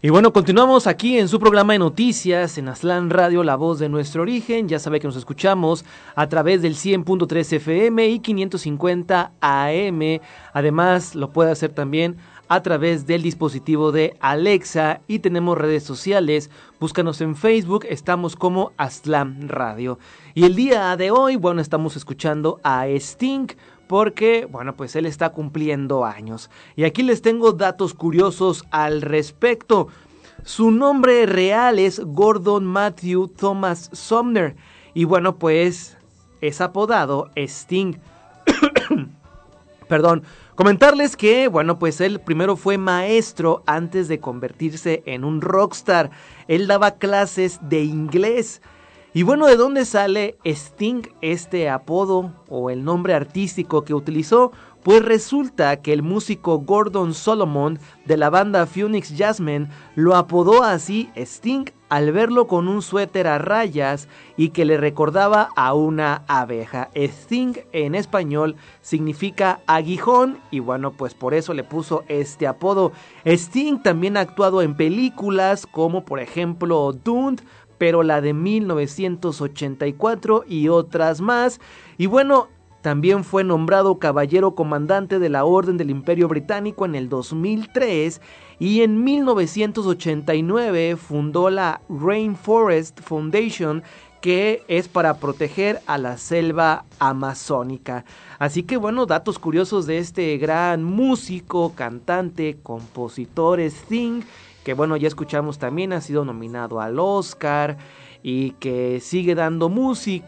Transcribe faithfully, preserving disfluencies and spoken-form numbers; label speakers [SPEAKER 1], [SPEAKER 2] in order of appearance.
[SPEAKER 1] Y bueno, continuamos aquí en su programa de noticias en Aztlán Radio, la voz de nuestro origen. Ya sabe que nos escuchamos a través del cien punto tres F M y quinientos cincuenta A M. Además, lo puede hacer también a través del dispositivo de Alexa y tenemos redes sociales. Búscanos en Facebook, estamos como Aztlán Radio. Y el día de hoy, bueno, estamos escuchando a Sting, porque, bueno, pues él está cumpliendo años. Y aquí les tengo datos curiosos al respecto. Su nombre real es Gordon Matthew Thomas Sumner. Y bueno, pues es apodado Sting. Perdón. Comentarles que, bueno, pues él primero fue maestro antes de convertirse en un rockstar. Él daba clases de inglés. Y bueno, ¿de dónde sale Sting, este apodo o el nombre artístico que utilizó? Pues resulta que el músico Gordon Solomon de la banda Phoenix Jazzmen lo apodó así Sting al verlo con un suéter a rayas y que le recordaba a una abeja. Sting en español significa aguijón y bueno, pues por eso le puso este apodo. Sting también ha actuado en películas como por ejemplo Dune, pero la de mil novecientos ochenta y cuatro y otras más. Y bueno, también fue nombrado caballero comandante de la Orden del Imperio Británico en el dos mil tres y en mil novecientos ochenta y nueve fundó la Rainforest Foundation, que es para proteger a la selva amazónica. Así que bueno, datos curiosos de este gran músico, cantante, compositor Sting, que bueno, ya escuchamos también, ha sido nominado al Oscar y que sigue dando música.